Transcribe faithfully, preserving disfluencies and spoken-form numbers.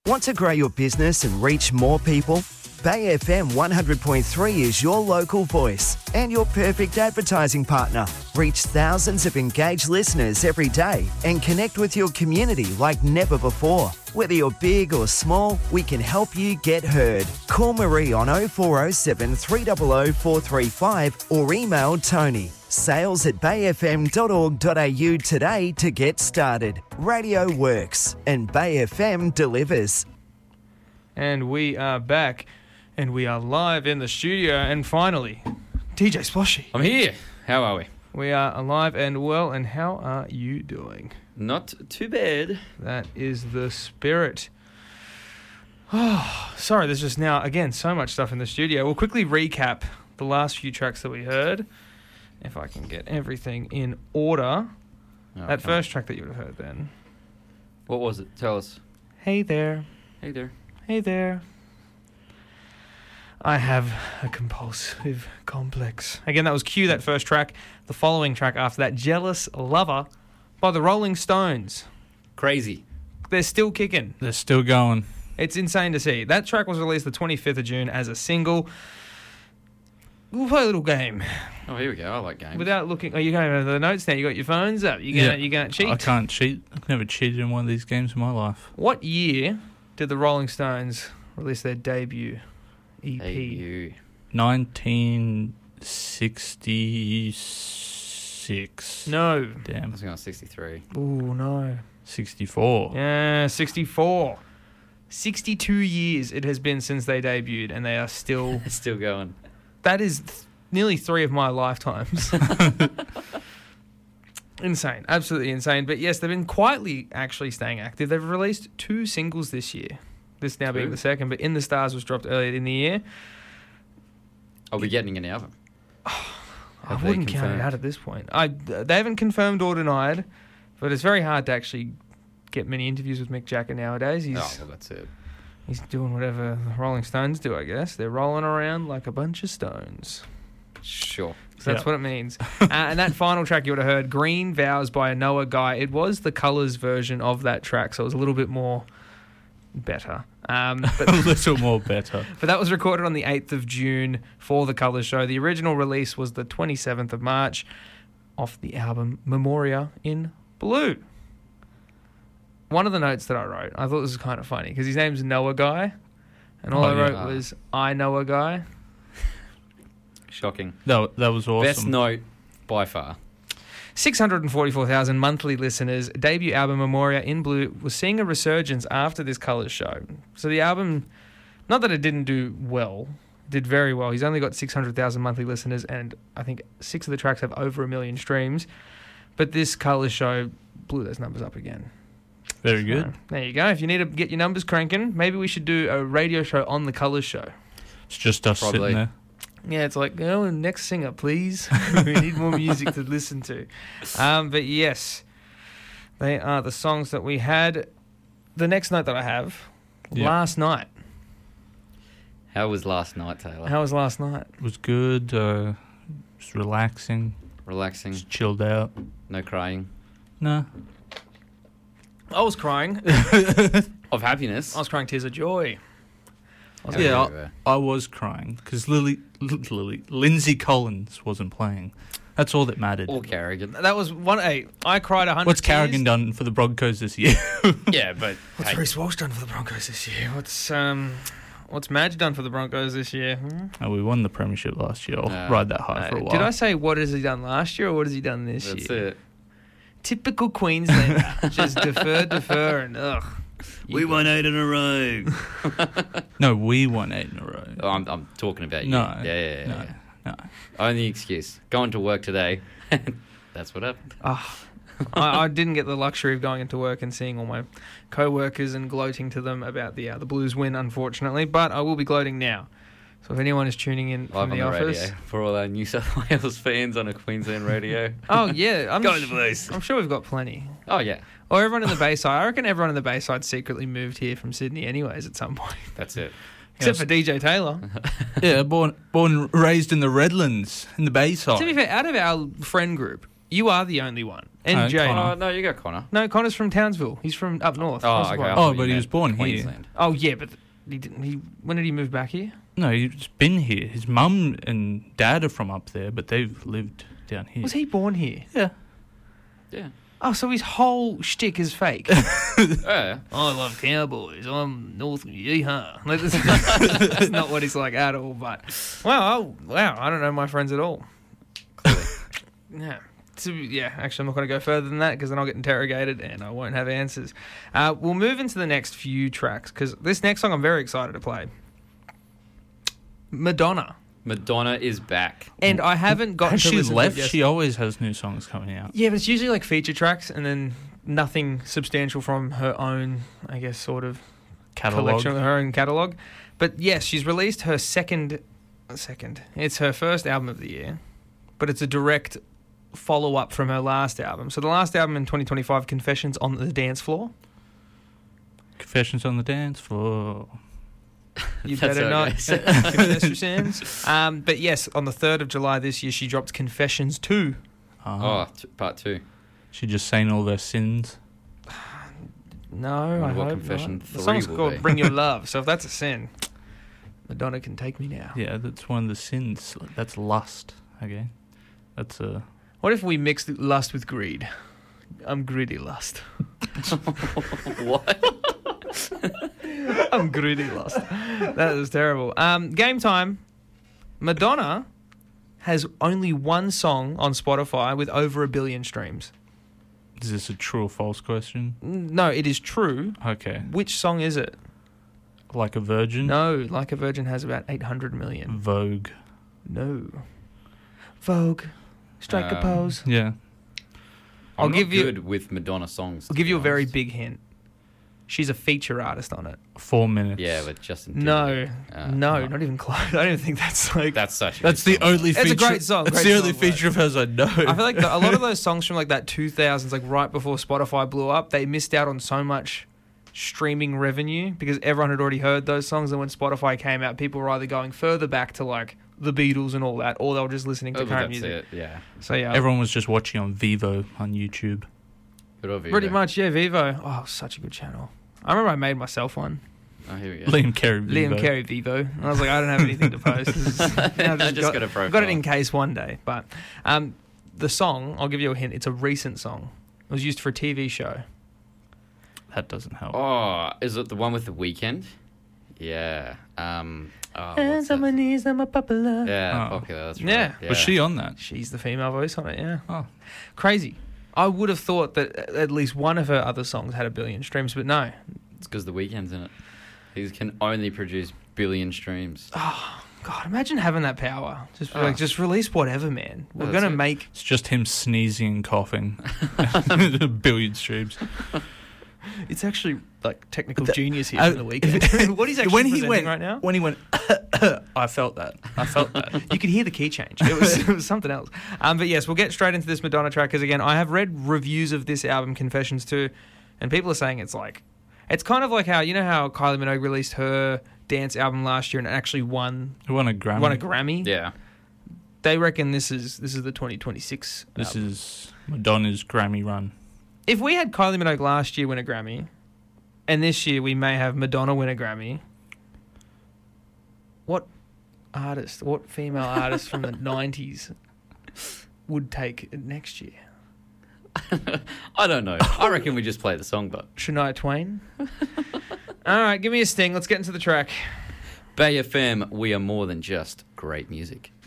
Want to grow your business and reach more people? Bay F M one hundred point three is your local voice and your perfect advertising partner. Reach thousands of engaged listeners every day and connect with your community like never before. Whether you're big or small, we can help you get heard. Call Marie on oh four oh seven, three hundred, four three five or email Tony. Sales at bay f m dot org dot a u today to get started. Radio works and Bay F M delivers. And we are back. And we are live in the studio, and finally, D J Sploshy. I'm here. How are we? We are alive and well, and how are you doing? Not too bad. That is the spirit. Oh, sorry, there's just now, again, so much stuff in the studio. We'll quickly recap the last few tracks that we heard, if I can get everything in order. Oh, that first on. track that you would have heard then. What was it? Tell us. Hey there. Hey there. Hey there. I have a compulsive complex. Again, that was Q, that first track. The following track after that, Jealous Lover by the Rolling Stones. Crazy. They're still kicking. They're still going. It's insane to see. That track was released the twenty-fifth of June as a single. We'll play a little game. Oh, here we go. I like games. Without looking... Oh, you're going over the notes now. You got your phones up. You're going yeah. you to cheat? I can't cheat. I've never cheated in one of these games in my life. What year did the Rolling Stones release their debut E P? Debut. nineteen sixty-six. No. Damn. I was going sixty-three. Ooh, no. sixty-four. Yeah, sixty-four. sixty-two years it has been since they debuted, and they are still... still going. That is th- nearly three of my lifetimes. Insane. Absolutely insane. But yes, they've been quietly actually staying active. They've released two singles this year. This now being Two? the second, but In the Stars was dropped earlier in the year. Are we getting an album? I wouldn't count it out at this point. I, they haven't confirmed or denied, but it's very hard to actually get many interviews with Mick Jagger nowadays. He's, oh, well, that's it. He's doing whatever the Rolling Stones do, I guess. They're rolling around like a bunch of stones. Sure. So that's yep. what it means. uh, and that final track you would have heard, Green Vows by a Noah Guy. It was the Colours version of that track, so it was a little bit more better. Um, but a little more better. But that was recorded on the eighth of June for the Colours show. The original release was the twenty-seventh of March off the album Memoria in Blue. One of the notes that I wrote, I thought this was kind of funny because his name's Noah Guy, and all oh, I wrote yeah. was, I know a guy. Shocking. That, that was awesome. Best note by far. six hundred forty-four thousand monthly listeners. Debut album Memoria in Blue was seeing a resurgence after this Colours show. So the album, not that it didn't do well, did very well. He's only got six hundred thousand monthly listeners, and I think six of the tracks have over a million streams. But this Colours show blew those numbers up again. Very good. So, there you go. If you need to get your numbers cranking, maybe we should do a radio show on the Colours show. It's just us Probably. sitting there. Yeah, it's like, oh, next singer, please. We need more music to listen to. Um, but yes, they are the songs that we had. The next note that I have, yeah. last night. How was last night, Taylor? How was last night? It was good. Uh, just relaxing. Relaxing. Just chilled out. No crying. No. I was crying. Of happiness. I was crying tears of joy. How yeah, you were. I, I was crying because Lily, Lily, Lindsay Collins wasn't playing. That's all that mattered. Or Carrigan. That was one. Hey, I cried a hundred. What's tears. Carrigan done for the Broncos this year? Yeah, but What's hey. Reece Walsh done for the Broncos this year? What's um, what's Madge done for the Broncos this year? Hmm? Oh, we won the premiership last year. I'll Uh, ride that high Uh, for a while. did I say what has he done last year or what has he done this That's year? it. Typical Queenslander. Just defer, defer, and ugh. We won eight in a row. No, we won eight in a row. Oh, I'm, I'm talking about you. No, Yeah, yeah, yeah. no, yeah. no. Only excuse. Going to work today. That's what happened. Oh, I, I didn't get the luxury of going into work and seeing all my co-workers and gloating to them about the uh, the Blues win, unfortunately. But I will be gloating now. So if anyone is tuning in Live from on the, the office, radio for all our New South Wales fans on a Queensland radio. oh yeah, I'm Go sh- to the Blues. I'm sure we've got plenty. Oh yeah, Or everyone in the Bayside. I reckon everyone in the Bayside secretly moved here from Sydney, anyways, at some point. that's it. Except Yes. for D J Taylor. Yeah, born born and raised in the Redlands, in the Bayside. To be fair, out of our friend group, You are the only one. And Uh, Jay. Connor. Oh, no, you got Connor. No, Connor's from Townsville. He's from up north. Oh, That's okay. why. I Oh, thought but you he meant was born here. Queensland. Oh, yeah, but he didn't. He when did he move back here? No, he's been here. His mum and dad are from up there, but they've lived down here. Was he born here? Yeah. Yeah. Oh, so his whole shtick is fake. Yeah. I love cowboys. I'm North Yeehaw. Like, That's that's not what he's like at all. But wow, oh, wow, I don't know my friends at all. Yeah. So, yeah, actually, I'm not going to go further than that because then I'll get interrogated and I won't have answers. Uh, we'll move into the next few tracks because this next song I'm very excited to play. Madonna. Madonna is back. And I haven't gotten Has to she listen left? to it yet. She always has new songs coming out. Yeah, but it's usually like feature tracks and then nothing substantial from her own, I guess, sort of Catalog. collection of her own catalogue. But yes, she's released her second, second. It's her first album of the year, but it's a direct follow-up from her last album. So the last album in twenty twenty-five, Confessions on the Dance Floor. Confessions on the Dance Floor. You That's better how it not goes. confess your sins. Um, but yes, on the third of July this year, she dropped Confessions two. Uh, Oh, t- part two. She just saying all of her sins. No, wonder I what hope Confession not. The three song's will called be. Bring Your Love, so if that's a sin, Madonna can take me now. Yeah, that's one of the sins. That's lust. Okay, that's a. What if we mixed lust with greed? I'm greedy lust. What? I'm greedy lust. That was terrible. Um, game time. Madonna has only one song on Spotify with over a billion streams. Is this a true or false question? No, it is true. Okay, Which song is it? like a virgin. No, Like a Virgin has about eight hundred million. Vogue. No. Vogue. Strike a Um, pose. Yeah. I'll I'm give not you- good with Madonna songs. I'll to give be you a very honest. big hint. She's a feature artist on it. Four minutes. Yeah, but Justin. No, Timberlake. Uh, no, no. not even close. I don't even think that's like. That's such. A That's good the song. only It's a feature. great song, That's great the only song, feature of hers I know. I feel like the, a lot of those songs from like that two thousands, like right before Spotify blew up, they missed out on so much streaming revenue because everyone had already heard those songs. And when Spotify came out, people were either going further back to like the Beatles and all that, or they were just listening to Oh, but current that's music. it. Yeah. So yeah, Everyone was just watching on Vivo on YouTube. Good of you, pretty though. much, yeah. Vivo, oh, such a good channel. I remember I made myself one. Oh, here we go. Liam Carey Vivo. Liam Carey Vivo. I was like, I don't have anything to post. This is- I I've just got, got a profile. got it in case one day. But um, the song, I'll give you a hint. It's a recent song. It was used for a T V show. That doesn't help. Oh, is it the one with the Weekend? Yeah. Um. Oh, what's that? knees, I'm a popular. Yeah, Oh. popular. That's right. Yeah. Yeah. Was she on that? She's the female voice on it, yeah. Oh. Crazy. I would have thought that at least one of her other songs had a billion streams, but no. It's because the Weekend's in it. He can only produce billion streams. Oh, God, imagine having that power. Just Oh. like, just release whatever, man. We're Well, going to that's it. make... It's just him sneezing and coughing. A billion streams. It's actually like technical The- genius here I- from the weekend. What he's actually when he presenting went right now, when he went, I felt that. I felt that. you could hear the key change. It was, it was something else. Um, but yes, we'll get straight into this Madonna track because again, I have read reviews of this album, Confessions two, and people are saying it's like, it's kind of like how you know how Kylie Minogue released her dance album last year and it actually won He won a Grammy. won a Grammy. Yeah. They reckon this is this is the twenty twenty-six. This album. is Madonna's Grammy run. If we had Kylie Minogue last year win a Grammy, and this year we may have Madonna win a Grammy, what artist, what female artist from the nineties would take it next year? I don't know. I reckon we just play the song, but Shania Twain? All right, give me a sting. Let's get into the track. Bay F M, we are more than just great music.